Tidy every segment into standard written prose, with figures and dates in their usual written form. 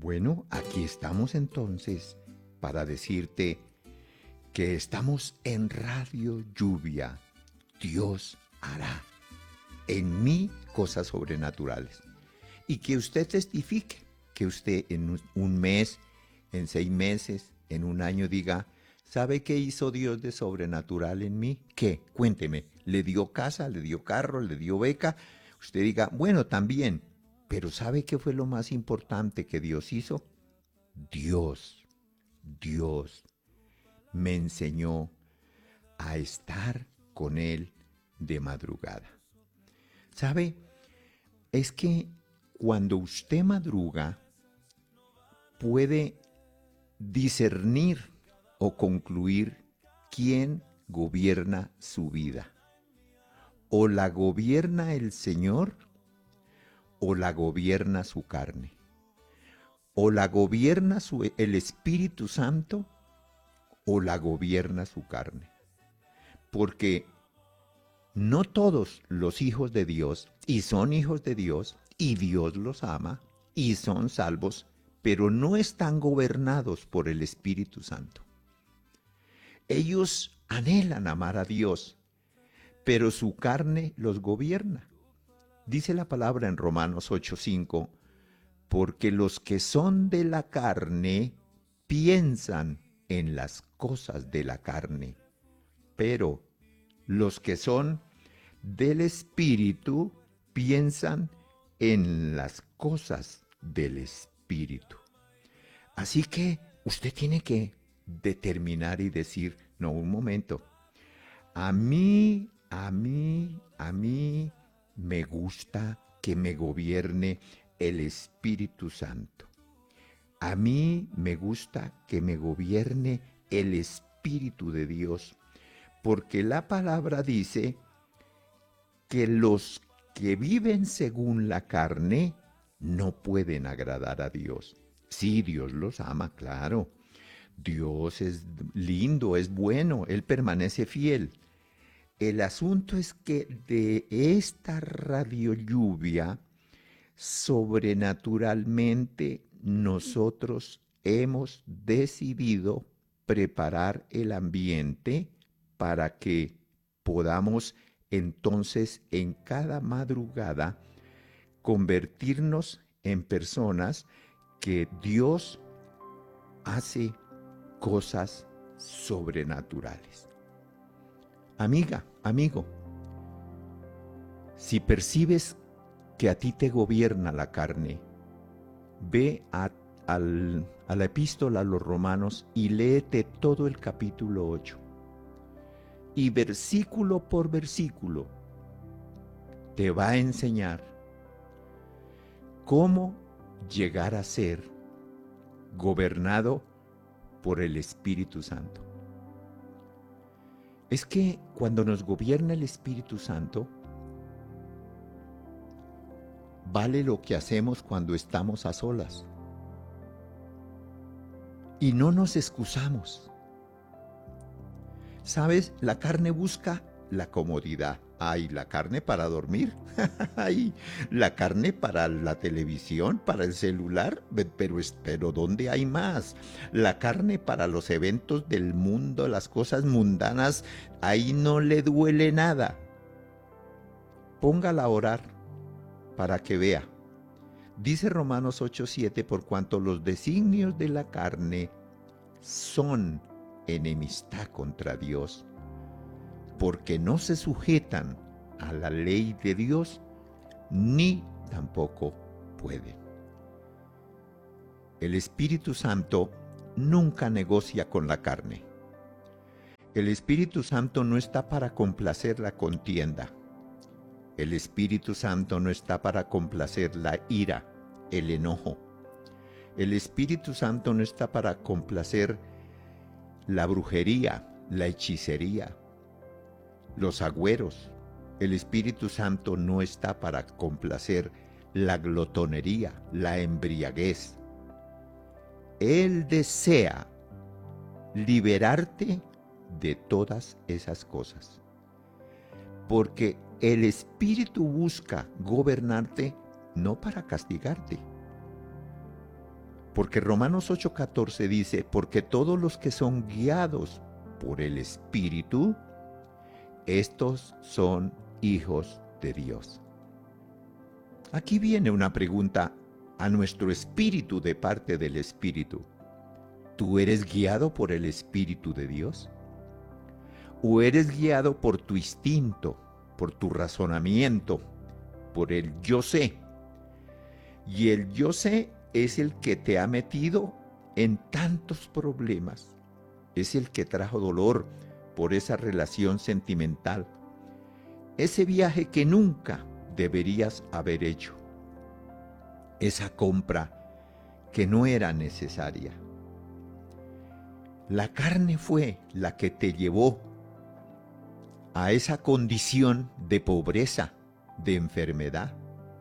Bueno, aquí estamos entonces para decirte que estamos en Radio Lluvia. Dios hará en mí cosas sobrenaturales. Y que usted testifique, que usted en un mes, en 6 meses, en un año diga, ¿sabe qué hizo Dios de sobrenatural en mí? ¿Qué? Cuénteme. ¿Le dio casa, le dio carro, le dio beca? Usted diga, bueno, también. Pero ¿sabe qué fue lo más importante que Dios hizo? Dios me enseñó a estar con Él de madrugada. ¿Sabe? Es que cuando usted madruga, puede discernir o concluir quién gobierna su vida. O la gobierna el Señor o la gobierna su carne. O la gobierna el Espíritu Santo o la gobierna su carne. Porque no todos los hijos de Dios, y son hijos de Dios, y Dios los ama, y son salvos, pero no están gobernados por el Espíritu Santo. Ellos anhelan amar a Dios, pero su carne los gobierna. Dice la palabra en Romanos 8:5, porque los que son de la carne piensan en las cosas de la carne, pero los que son del Espíritu piensan en las cosas del Espíritu. Así que usted tiene que determinar y decir, no, un momento, a mí me gusta que me gobierne el Espíritu Santo. A mí me gusta que me gobierne el Espíritu de Dios, porque la palabra dice que los que viven según la carne no pueden agradar a Dios. Sí, Dios los ama, claro. Dios es lindo, es bueno, Él permanece fiel. El asunto es que de esta radio lluvia, sobrenaturalmente nosotros hemos decidido preparar el ambiente para que podamos entonces en cada madrugada convertirnos en personas que Dios hace cosas sobrenaturales. Amiga, amigo, si percibes que a ti te gobierna la carne, ve a la epístola a los Romanos y léete todo el capítulo 8. Y versículo por versículo te va a enseñar cómo llegar a ser gobernado por el Espíritu Santo. Es que cuando nos gobierna el Espíritu Santo, vale lo que hacemos cuando estamos a solas. Y no nos excusamos. ¿Sabes? La carne busca la comodidad. Ay, la carne para dormir. Ay, la carne para la televisión, para el celular. Pero ¿dónde hay más? La carne para los eventos del mundo, las cosas mundanas. Ahí no le duele nada. Póngala a orar para que vea. Dice Romanos 8:7, por cuanto los designios de la carne son enemistad contra Dios, porque no se sujetan a la ley de Dios, ni tampoco pueden. El Espíritu Santo nunca negocia con la carne. El Espíritu Santo no está para complacer la contienda. El Espíritu Santo no está para complacer la ira, el enojo. El Espíritu Santo no está para complacer la brujería, la hechicería, los agüeros. El Espíritu Santo no está para complacer la glotonería, la embriaguez. Él desea liberarte de todas esas cosas. Porque el Espíritu busca gobernarte no para castigarte, Porque Romanos 8:14 dice, porque todos los que son guiados por el Espíritu, estos son hijos de Dios. Aquí viene una pregunta a nuestro espíritu de parte del Espíritu. ¿Tú eres guiado por el Espíritu de Dios? ¿O eres guiado por tu instinto, por tu razonamiento, por el yo sé? Y el yo sé es el que te ha metido en tantos problemas. Es el que trajo dolor por esa relación sentimental. Ese viaje que nunca deberías haber hecho. Esa compra que no era necesaria. La carne fue la que te llevó a esa condición de pobreza, de enfermedad.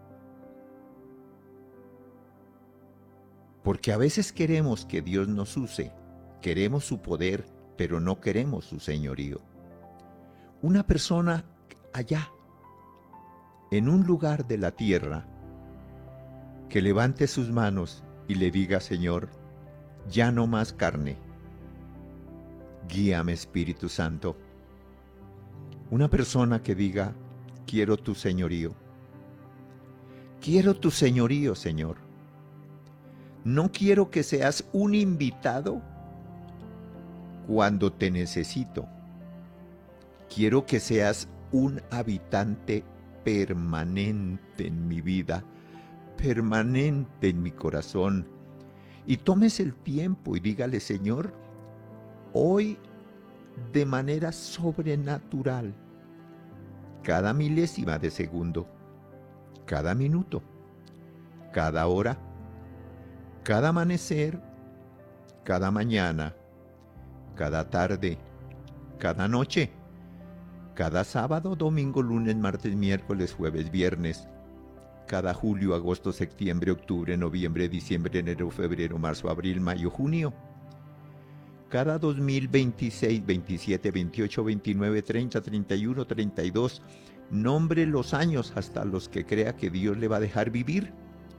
Porque a veces queremos que Dios nos use, queremos su poder, pero no queremos su señorío. Una persona allá, en un lugar de la tierra, que levante sus manos y le diga, Señor, ya no más carne, guíame Espíritu Santo. Una persona que diga, quiero tu señorío. Quiero tu señorío, Señor. No quiero que seas un invitado cuando te necesito. Quiero que seas un habitante permanente en mi vida, permanente en mi corazón. Y tomes el tiempo y dígale, Señor, hoy de manera sobrenatural, cada milésima de segundo, cada minuto, cada hora, cada amanecer, cada mañana, cada tarde, cada noche, cada sábado, domingo, lunes, martes, miércoles, jueves, viernes, cada julio, agosto, septiembre, octubre, noviembre, diciembre, enero, febrero, marzo, abril, mayo, junio, cada 2026, 27, 28, 29, 30, 31, 32, nombre los años hasta los que crea que Dios le va a dejar vivir.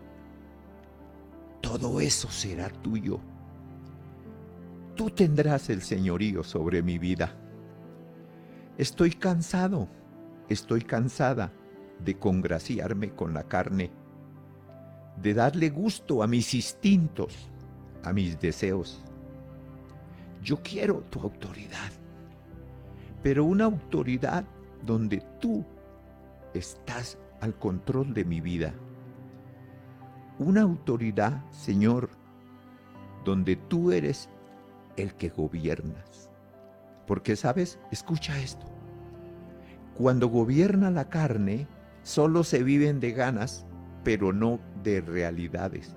Todo eso será tuyo. Tú tendrás el señorío sobre mi vida. Estoy cansado, estoy cansada de congraciarme con la carne, de darle gusto a mis instintos, a mis deseos. Yo quiero tu autoridad, pero una autoridad donde tú estás al control de mi vida. Una autoridad, Señor, donde tú eres el que gobiernas. Porque, ¿sabes? Escucha esto. Cuando gobierna la carne, solo se viven de ganas, pero no de realidades.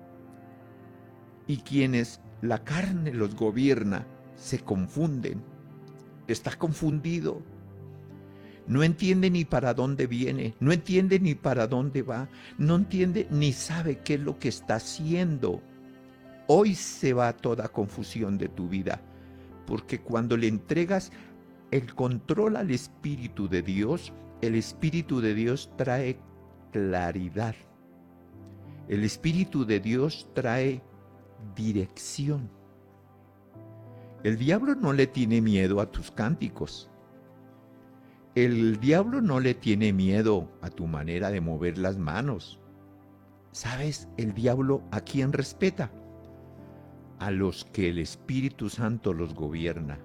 Y quienes la carne los gobierna, se confunden. Está confundido. No entiende ni para dónde viene, no entiende ni para dónde va, no entiende ni sabe qué es lo que está haciendo. Hoy se va toda confusión de tu vida, porque cuando le entregas el control al Espíritu de Dios, el Espíritu de Dios trae claridad. El Espíritu de Dios trae dirección. El diablo no le tiene miedo a tus cánticos. El diablo no le tiene miedo a tu manera de mover las manos. ¿Sabes? El diablo ¿a quién respeta? A los que el Espíritu Santo los gobierna.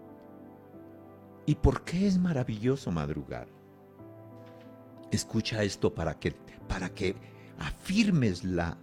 ¿Y por qué es maravilloso madrugar? Escucha esto para que afirmes la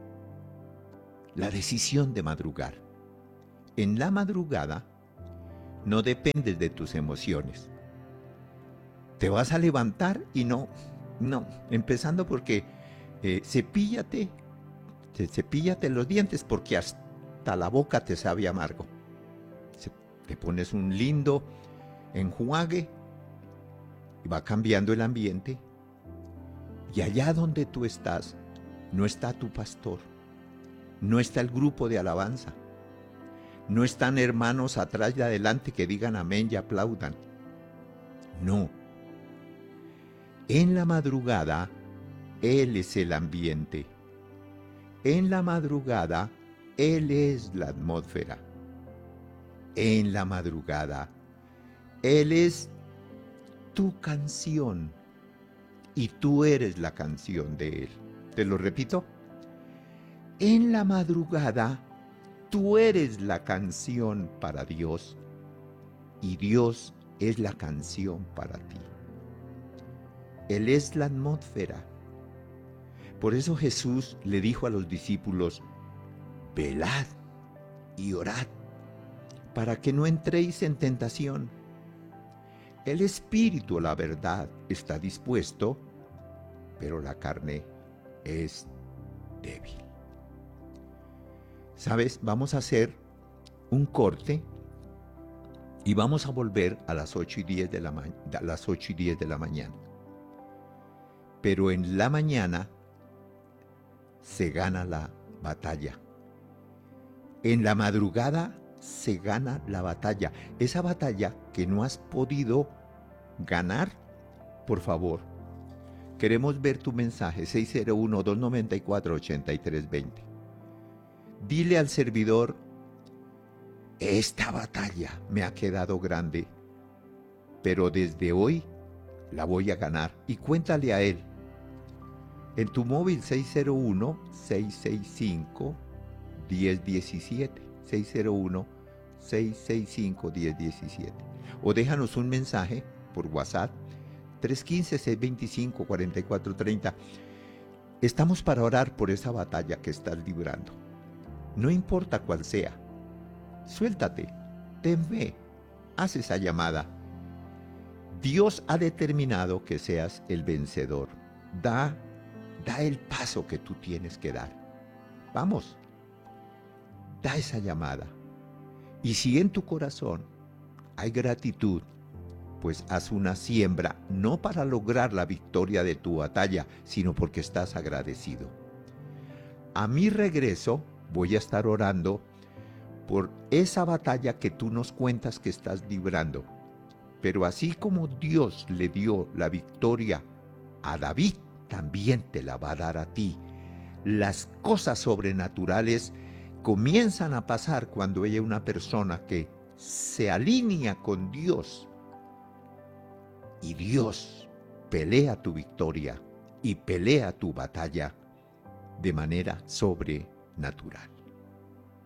decisión de madrugar. En la madrugada no dependes de tus emociones. Te vas a levantar y no, empezando porque cepíllate los dientes porque hasta la boca te sabe amargo. Te pones un lindo enjuague y va cambiando el ambiente. Y allá donde tú estás, no está tu pastor, no está el grupo de alabanza, no están hermanos atrás y adelante que digan amén y aplaudan. No. En la madrugada, Él es el ambiente. En la madrugada, Él es la atmósfera. En la madrugada, Él es tu canción y tú eres la canción de Él. Te lo repito. En la madrugada, tú eres la canción para Dios y Dios es la canción para ti. Él es la atmósfera. Por eso Jesús le dijo a los discípulos, velad y orad para que no entréis en tentación. El espíritu, la verdad, está dispuesto, pero la carne es débil. ¿Sabes? Vamos a hacer un corte y vamos a volver a las 8:10 de la mañana. Pero en la mañana se gana la batalla. En la madrugada se gana la batalla. Esa batalla que no has podido ganar, por favor, queremos ver tu mensaje 601-294-8320. Dile al servidor, esta batalla me ha quedado grande, pero desde hoy la voy a ganar. Y cuéntale a él. En tu móvil 601-665-1017. 601-665-1017. O déjanos un mensaje por WhatsApp 315-625-4430. Estamos para orar por esa batalla que estás librando. No importa cuál sea. Suéltate, ten fe, haz esa llamada. Dios ha determinado que seas el vencedor. Da el paso que tú tienes que dar. Vamos, da esa llamada. Y si en tu corazón hay gratitud, pues haz una siembra, no para lograr la victoria de tu batalla, sino porque estás agradecido. A mi regreso voy a estar orando por esa batalla que tú nos cuentas que estás librando. Pero así como Dios le dio la victoria a David, también te la va a dar a ti. Las cosas sobrenaturales comienzan a pasar cuando hay una persona que se alinea con Dios y Dios pelea tu victoria y pelea tu batalla de manera sobrenatural.